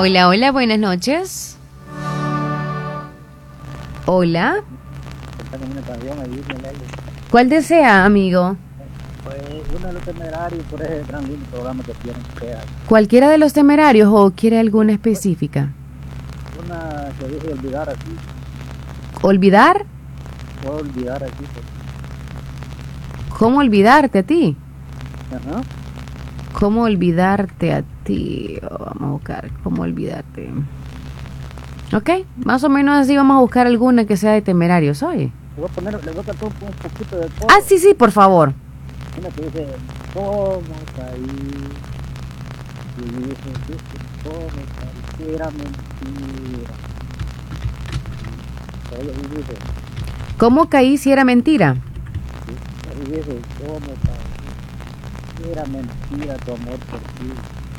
Hola, hola, buenas noches. Hola. ¿Cuál desea, amigo? Pues uno de los temerarios por ese gran lindo programa que tienen ustedes. ¿Cualquiera de los temerarios o quiere alguna específica? Una que dije olvidar aquí. ¿Olvidar? Puedo olvidar aquí. Pues. ¿Cómo olvidarte a ti? Ajá. ¿Cómo olvidarte a ti? Vamos a buscar cómo olvidarte. Ok, más o menos así vamos a buscar alguna que sea de temerarios, oye. Le voy a cantar un poquito de todo. Ah, sí, sí, por favor. Una que dice, ¿cómo caí? Y dice, ¿cómo caí? Era mentira. Oye, y dice, ¿Cómo caí si era mentira? y dice, ¿cómo caí? Era mentira tu amor por ti.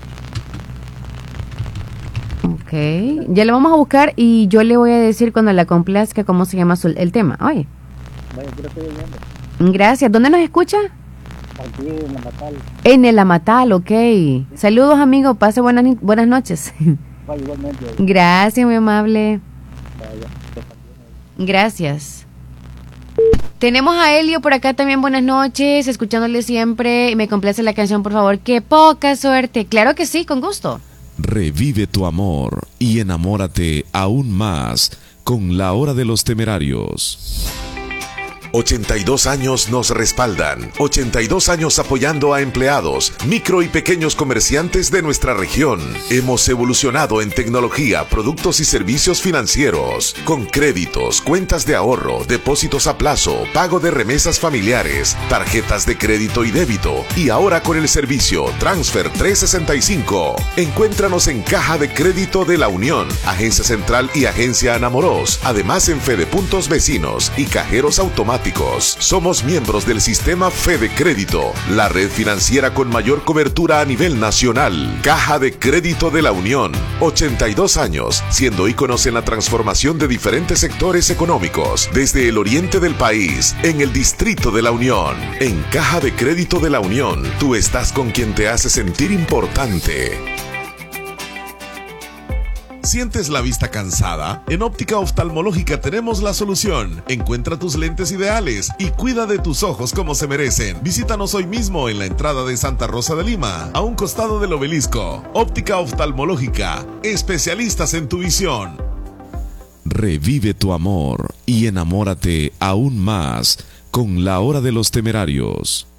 Ok, ya lo vamos a buscar y yo le voy a decir cuando la complazca cómo se llama el tema. Oye. Vaya, yo lo estoy oyendo. Gracias. ¿Dónde nos escucha? Aquí en la Matal. En el Amatal, ok. Saludos, amigo. Pase buenas noches. Vaya, igualmente. Gracias, muy amable. Vaya, Gracias. Tenemos a Elio por acá también, buenas noches, escuchándole siempre. Me complace la canción, por favor. ¡Qué poca suerte! Claro que sí, con gusto. Revive tu amor y enamórate aún más con La Hora de los Temerarios. 82 años nos respaldan, 82 años apoyando a empleados, micro y pequeños comerciantes de nuestra región. Hemos evolucionado en tecnología, productos y servicios financieros, con créditos, cuentas de ahorro, depósitos a plazo, pago de remesas familiares, tarjetas de crédito y débito, y ahora con el servicio Transfer 365. Encuéntranos en Caja de Crédito de la Unión, Agencia Central y Agencia Anamoros, además en Fedepuntos Vecinos y cajeros automáticos. Somos miembros del sistema Fede Crédito, la red financiera con mayor cobertura a nivel nacional. Caja de Crédito de la Unión, 82 años, siendo íconos en la transformación de diferentes sectores económicos, desde el oriente del país, en el Distrito de la Unión. En Caja de Crédito de la Unión, tú estás con quien te hace sentir importante. ¿Sientes la vista cansada? En Óptica Oftalmológica tenemos la solución. Encuentra tus lentes ideales y cuida de tus ojos como se merecen. Visítanos hoy mismo en la entrada de Santa Rosa de Lima, a un costado del obelisco. Óptica Oftalmológica, especialistas en tu visión. Revive tu amor y enamórate aún más con La Hora de los Temerarios.